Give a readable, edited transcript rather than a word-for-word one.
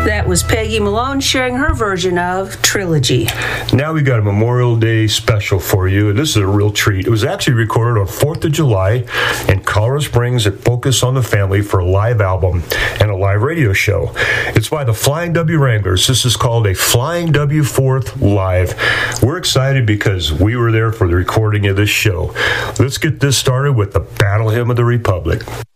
That was Peggy Malone sharing her version of Trilogy. Now we got a Memorial Day special for you, and this is a real treat. It was actually recorded on 4th of July in Colorado Springs at Focus on the Family for a live album and a live radio show. It's by the Flying W Wranglers. This is called a Flying W 4th Live. We're excited because we were there for the recording of this show. Let's get this started with the Battle Hymn of the Republic.